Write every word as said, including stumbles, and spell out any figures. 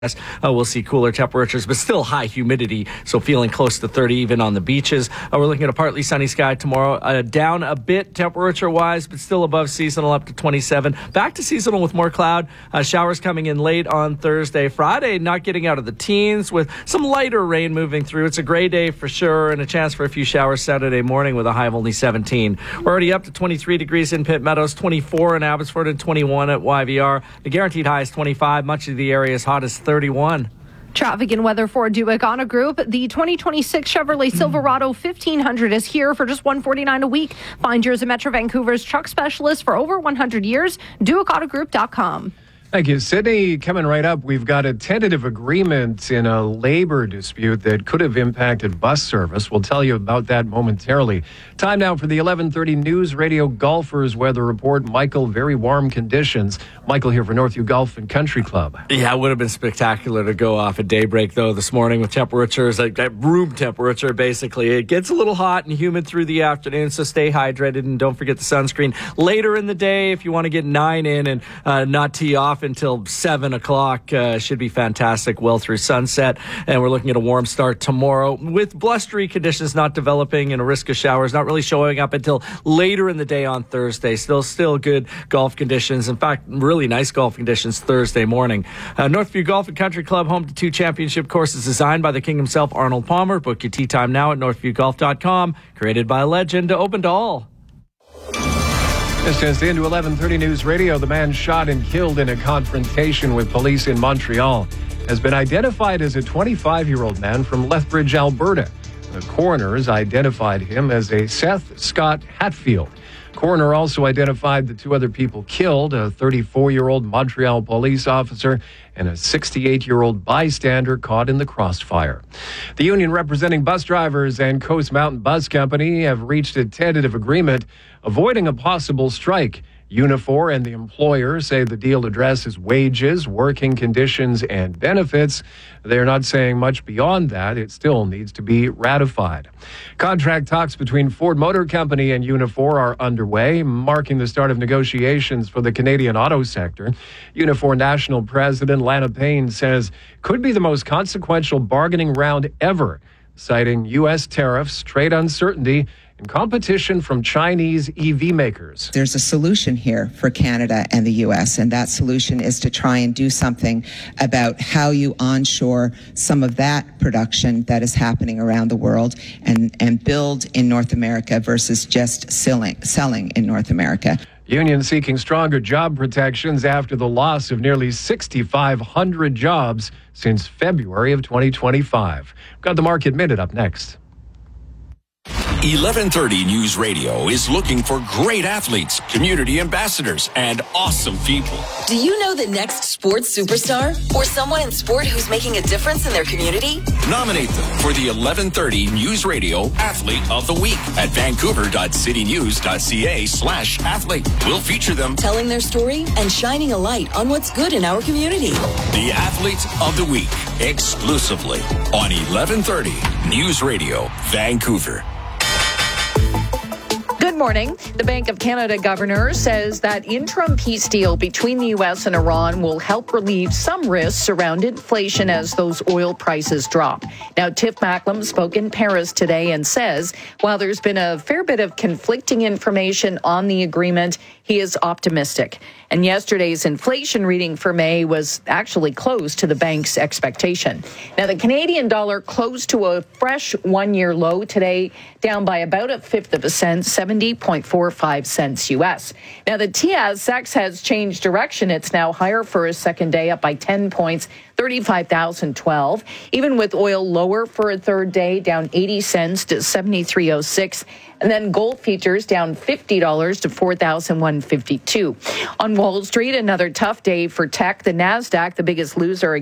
Uh, we'll see cooler temperatures, but still high humidity, so feeling close to thirty even on the beaches. Uh, we're looking at a partly sunny sky tomorrow, uh, down a bit temperature-wise, but still above seasonal, up to twenty-seven. Back to seasonal with more cloud. Uh, showers coming in late on Thursday. Friday, not getting out of the teens with some lighter rain moving through. It's a gray day for sure, and a chance for a few showers Saturday morning with a high of only seventeen. We're already up to twenty-three degrees in Pitt Meadows, twenty-four in Abbotsford, and twenty-one at Y V R. The guaranteed high is twenty-five. Much of the area is hot as thirty-one. Traffic and weather for Duick Auto Group. The twenty twenty-six Chevrolet Silverado fifteen hundred is here for just one hundred forty-nine dollars a week. Find yours at Metro Vancouver's truck specialist for over one hundred years. Duick Auto Group dot com. Thank you, Sydney. Coming right up, we've got a tentative agreement in a labor dispute that could have impacted bus service. We'll tell you about that momentarily. Time now for the eleven thirty News Radio Golfers Weather Report. Michael, very warm conditions. Michael here for Northview Golf and Country Club. Yeah, it would have been spectacular to go off at daybreak, though, this morning with temperatures, like room temperature, basically. It gets a little hot and humid through the afternoon, so stay hydrated and don't forget the sunscreen. Later in the day, if you want to get nine in and uh, not tee off until seven o'clock, uh, should be fantastic, well through sunset. And we're looking at a warm start tomorrow with blustery conditions not developing and a risk of showers not really showing up until later in the day on Thursday. Still, still good golf conditions. In fact, really nice golf conditions Thursday morning. Uh, Northview Golf and Country Club, home to two championship courses designed by the king himself, Arnold Palmer. Book your tee time now at northview golf dot com. Created by a legend, open to all. This just into eleven thirty News Radio. The man shot and killed in a confrontation with police in Montreal has been identified as a twenty-five-year-old man from Lethbridge, Alberta. The coroners identified him as a Seth Scott Hatfield. Coroner also identified the two other people killed, a thirty-four-year-old Montreal police officer and a sixty-eight-year-old bystander caught in the crossfire. The union representing bus drivers and Coast Mountain Bus Company have reached a tentative agreement avoiding a possible strike. Unifor and the employer say the deal addresses wages, working conditions, and benefits. They're not saying much beyond that. It still needs to be ratified. Contract talks between Ford Motor Company and Unifor are underway, marking the start of negotiations for the Canadian auto sector. Unifor National President Lana Payne says could be the most consequential bargaining round ever, citing U S tariffs, trade uncertainty, and competition from Chinese E V makers. There's a solution here for Canada and the U S, and that solution is to try and do something about how you onshore some of that production that is happening around the world and, and build in North America versus just selling, selling in North America. Union seeking stronger job protections after the loss of nearly six thousand five hundred jobs since February of twenty twenty-five. We've got the Market Minute up next. eleven thirty News Radio is looking for great athletes, community ambassadors, and awesome people. Do you know the next sports superstar or someone in sport who's making a difference in their community? Nominate them for the eleven thirty News Radio Athlete of the Week at vancouver.citynews.ca slash athlete. We'll feature them telling their story and shining a light on what's good in our community. The Athlete of the Week, exclusively on eleven thirty News Radio, Vancouver. Good morning. The Bank of Canada governor says that interim peace deal between the U S and Iran will help relieve some risks around inflation as those oil prices drop. Now, Tiff Macklem spoke in Paris today and says while there's been a fair bit of conflicting information on the agreement, he is optimistic. And yesterday's inflation reading for May was actually close to the bank's expectation. Now, the Canadian dollar closed to a fresh one-year low today, down by about a fifth of a cent, seventy point four five cents U S. Now, the T S X has changed direction. It's now higher for a second day, up by ten points, thirty-five thousand twelve. Even with oil lower for a third day, down eighty cents to seventy-three oh six. And then gold futures down fifty dollars to four thousand one hundred fifty-two. On Wall Street, another tough day for tech. The NASDAQ, the biggest loser